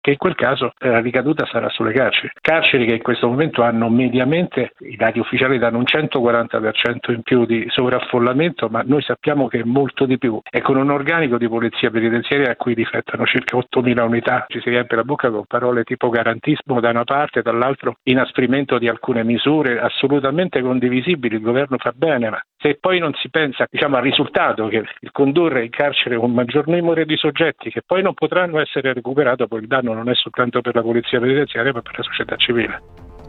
che in quel caso la ricaduta sarà sulle carceri che in questo momento hanno mediamente, i dati ufficiali danno un 140% in più di sovraffollamento, ma noi sappiamo che è molto di più, e con un organico di polizia penitenziaria a cui difettano circa 8.000 unità. Ci si riempie la bocca con parole tipo garantismo da una parte e dall'altro inasprimento di alcune misure assolutamente condivisibili. Il governo fa bene, ma se poi non si pensa al risultato, che il condurre in carcere un maggior numero di soggetti che poi non potranno essere recuperati, poi il danno non è soltanto per la polizia penitenziaria ma per la società civile.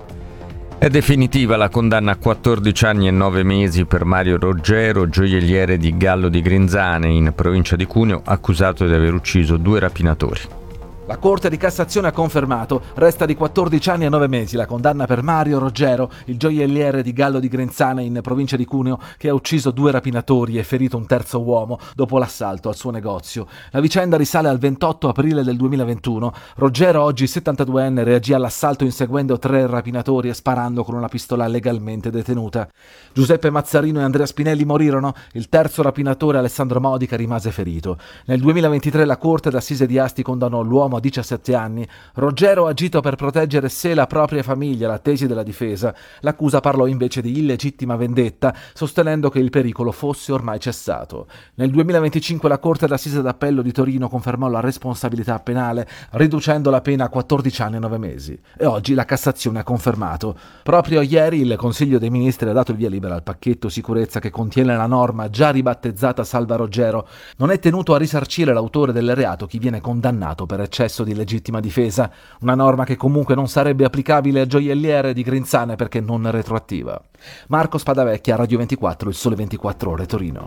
È definitiva la condanna a 14 anni e 9 mesi per Mario Roggero, gioielliere di Gallo di Grinzane, in provincia di Cuneo, accusato di aver ucciso 2 rapinatori. La Corte di Cassazione ha confermato, resta di 14 anni e 9 mesi la condanna per Mario Roggero, il gioielliere di Gallo di Grinzane in provincia di Cuneo, che ha ucciso 2 rapinatori e ferito un terzo uomo dopo l'assalto al suo negozio. La vicenda risale al 28 aprile del 2021. Roggero, oggi 72enne, reagì all'assalto inseguendo 3 rapinatori e sparando con una pistola legalmente detenuta. Giuseppe Mazzarino e Andrea Spinelli morirono, il terzo rapinatore, Alessandro Modica, rimase ferito. Nel 2023 la Corte d'Assise di Asti condannò l'uomo a 17 anni. Roggero ha agito per proteggere sé e la propria famiglia, la tesi della difesa. L'accusa parlò invece di illegittima vendetta, sostenendo che il pericolo fosse ormai cessato. Nel 2025 la Corte d'Assise d'Appello di Torino confermò la responsabilità penale, riducendo la pena a 14 anni e 9 mesi. E oggi la Cassazione ha confermato. Proprio ieri il Consiglio dei Ministri ha dato il via libera al pacchetto sicurezza che contiene la norma già ribattezzata Salva Roggero. Non è tenuto a risarcire l'autore del reato chi viene condannato per eccesso di legittima difesa, una norma che comunque non sarebbe applicabile al gioielliere di Grinzane perché non retroattiva. Marco Spadavecchia, Radio 24, Il Sole 24 Ore, Torino.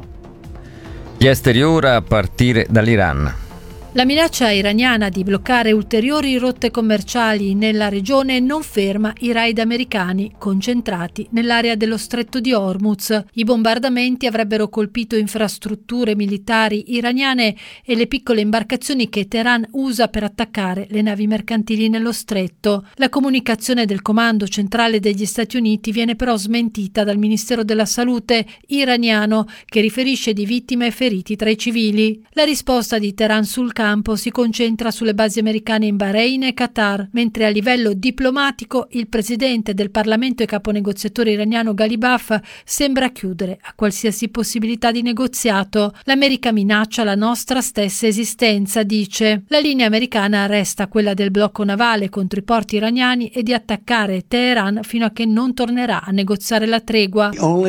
Gli esteri ora a partire dall'Iran. La minaccia iraniana di bloccare ulteriori rotte commerciali nella regione non ferma i raid americani concentrati nell'area dello Stretto di Hormuz. I bombardamenti avrebbero colpito infrastrutture militari iraniane e le piccole imbarcazioni che Teheran usa per attaccare le navi mercantili nello stretto. La comunicazione del Comando Centrale degli Stati Uniti viene però smentita dal Ministero della Salute iraniano, che riferisce di vittime e feriti tra i civili. La risposta di Teheran sul campo si concentra sulle basi americane in Bahrain e Qatar, mentre a livello diplomatico il presidente del Parlamento e caponegoziatore iraniano Ghalibaf sembra chiudere a qualsiasi possibilità di negoziato. L'America minaccia la nostra stessa esistenza, dice. La linea americana resta quella del blocco navale contro i porti iraniani e di attaccare Teheran fino a che non tornerà a negoziare la tregua.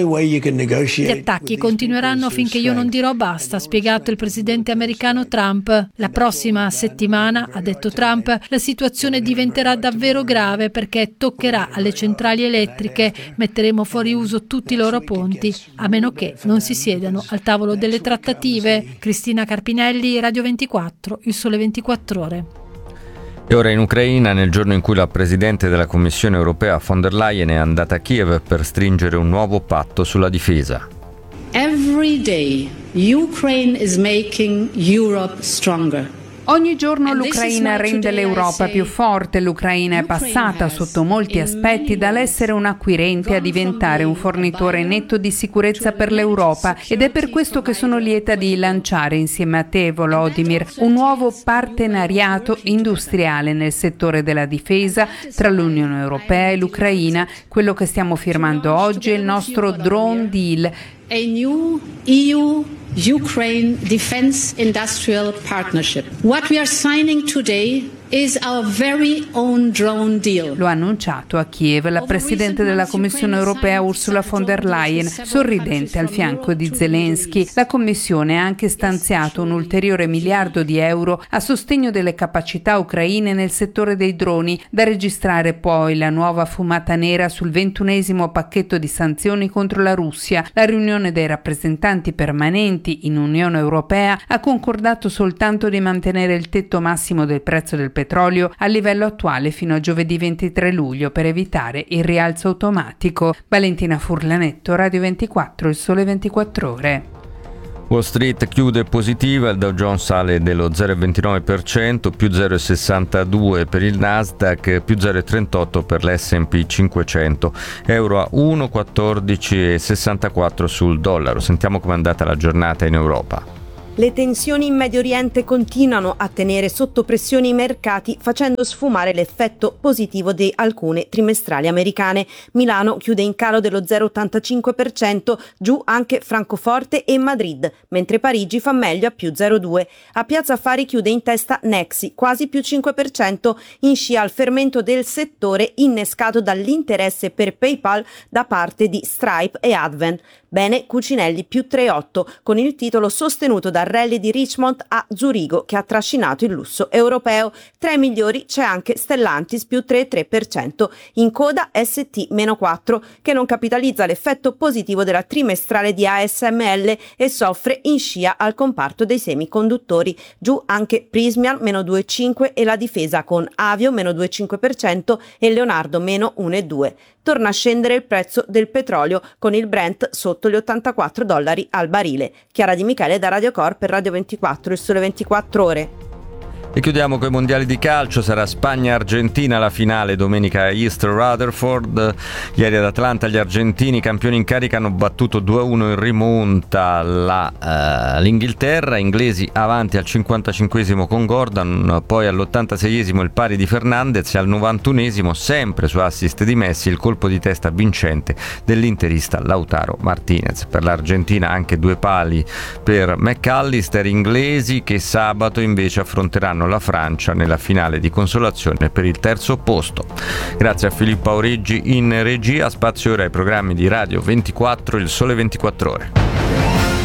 Gli attacchi continueranno finché io non dirò basta, ha spiegato il presidente americano Trump. La prossima settimana, ha detto Trump, la situazione diventerà davvero grave perché toccherà alle centrali elettriche, metteremo fuori uso tutti i loro ponti, a meno che non si siedano al tavolo delle trattative. Cristina Carpinelli, Radio 24, Il Sole 24 Ore. E ora in Ucraina, nel giorno in cui la Presidente della Commissione europea von der Leyen è andata a Kiev per stringere un nuovo patto sulla difesa. Every day, Ukraine is making Europe stronger. Ogni giorno l'Ucraina rende l'Europa più forte. L'Ucraina è passata sotto molti aspetti dall'essere un acquirente a diventare un fornitore netto di sicurezza per l'Europa, ed è per questo che sono lieta di lanciare insieme a te, Volodymyr, un nuovo partenariato industriale nel settore della difesa tra l'Unione Europea e l'Ucraina. Quello che stiamo firmando oggi è il nostro Drone Deal. A new EU-Ukraine Defense Industrial Partnership. What we are signing today is our very own drone deal. Lo ha annunciato a Kiev la Presidente della Commissione europea Ursula von der Leyen, sorridente al fianco di Zelensky. La Commissione ha anche stanziato un ulteriore €1 miliardo a sostegno delle capacità ucraine nel settore dei droni, da registrare poi la nuova fumata nera sul 21° pacchetto di sanzioni contro la Russia. La riunione dei rappresentanti permanenti in Unione Europea ha concordato soltanto di mantenere il tetto massimo del prezzo del petrolio a livello attuale fino a giovedì 23 luglio per evitare il rialzo automatico. Valentina Furlanetto, Radio 24, Il Sole 24 Ore. Wall Street chiude positiva, il Dow Jones sale dello 0,29%, più 0,62 per il Nasdaq, più 0,38 per l'S&P 500, euro a 1,1464 sul dollaro. Sentiamo com'è andata la giornata in Europa. Le tensioni in Medio Oriente continuano a tenere sotto pressione i mercati, facendo sfumare l'effetto positivo di alcune trimestrali americane. Milano chiude in calo dello 0,85%, giù anche Francoforte e Madrid, mentre Parigi fa meglio a più 0,2%. A Piazza Affari chiude in testa Nexi, quasi più 5%, in scia al fermento del settore innescato dall'interesse per PayPal da parte di Stripe e Advent. Bene Cucinelli più 3,8%, con il titolo sostenuto dal rally di Richmond a Zurigo che ha trascinato il lusso europeo. Tra i migliori c'è anche Stellantis più 3,3%, in coda ST meno 4%, che non capitalizza l'effetto positivo della trimestrale di ASML e soffre in scia al comparto dei semiconduttori. Giù anche Prysmian meno 2,5% e la difesa con Avio meno 2,5% e Leonardo meno 1,2%. Torna a scendere il prezzo del petrolio con il Brent sotto gli $84 al barile. Chiara Di Michele da Radio Cor per Radio 24, il Sole 24 Ore. E chiudiamo con i mondiali di calcio. Sarà Spagna-Argentina la finale domenica a East Rutherford. Ieri ad Atlanta gli argentini, campioni in carica, hanno battuto 2-1 in rimonta l'Inghilterra. Inglesi avanti al 55esimo con Gordon, poi all'86esimo il pari di Fernandez e al 91esimo, sempre su assist di Messi, il colpo di testa vincente dell'interista Lautaro Martinez. Per l'Argentina anche 2 pali per McAllister. Inglesi che sabato invece affronteranno la Francia nella finale di consolazione per il terzo posto. Grazie a Filippo Auriggi in regia. Spazio ora ai programmi di Radio 24, il Sole 24 Ore.